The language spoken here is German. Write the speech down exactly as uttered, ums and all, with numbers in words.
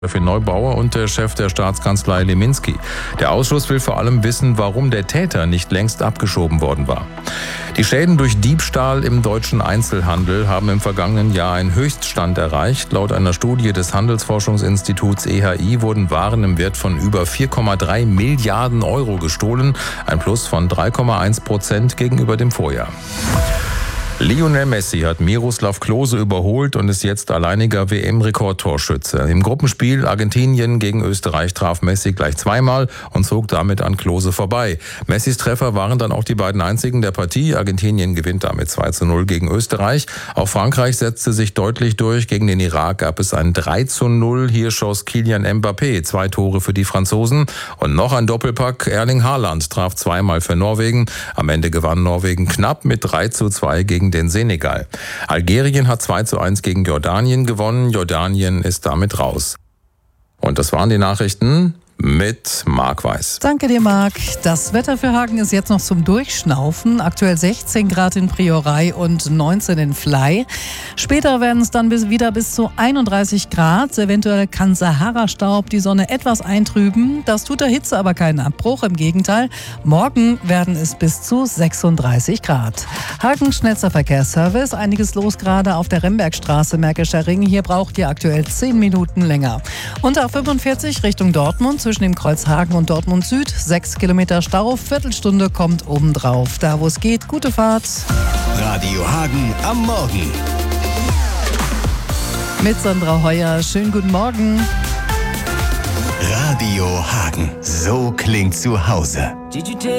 Chefin Neubauer und der Chef der Staatskanzlei Leminski. Der Ausschuss will vor allem wissen, warum der Täter nicht längst abgeschoben worden war. Die Schäden durch Diebstahl im deutschen Einzelhandel haben im vergangenen Jahr einen Höchststand erreicht. Laut einer Studie des Handelsforschungsinstituts E H I wurden Waren im Wert von über vier Komma drei Milliarden Euro gestohlen, ein Plus von drei Komma eins Prozent gegenüber dem Vorjahr. Lionel Messi hat Miroslav Klose überholt und ist jetzt alleiniger W M-Rekordtorschütze. Im Gruppenspiel Argentinien gegen Österreich traf Messi gleich zweimal und zog damit an Klose vorbei. Messis Treffer waren dann auch die beiden einzigen der Partie. Argentinien gewinnt damit zwei zu null gegen Österreich. Auch Frankreich setzte sich deutlich durch. Gegen den Irak gab es ein drei zu null. Hier schoss Kylian Mbappé zwei Tore für die Franzosen. Und noch ein Doppelpack. Erling Haaland traf zweimal für Norwegen. Am Ende gewann Norwegen knapp mit drei zu zwei gegen den Senegal. Algerien hat zwei zu eins gegen Jordanien gewonnen. Jordanien ist damit raus. Und das waren die Nachrichten mit Marc Weiß. Danke dir, Marc. Das Wetter für Hagen ist jetzt noch zum Durchschnaufen. Aktuell sechzehn Grad in Priorei und neunzehn in Fly. Später werden es dann bis, wieder bis zu einunddreißig Grad. Eventuell kann Sahara-Staub die Sonne etwas eintrüben. Das tut der Hitze aber keinen Abbruch. Im Gegenteil, morgen werden es bis zu sechsunddreißig Grad. Hagen schnellster Verkehrsservice. Einiges los gerade auf der Rembergstraße, Märkischer Ring. Hier braucht ihr aktuell zehn Minuten länger. Und A fünfundvierzig Richtung Dortmund zwischen dem Kreuz Hagen und Dortmund Süd. Sechs Kilometer Stau, Viertelstunde kommt obendrauf. Da, wo es geht, gute Fahrt. Radio Hagen am Morgen. Mit Sandra Heuer. Schönen guten Morgen. Radio Hagen. So klingt zu Hause.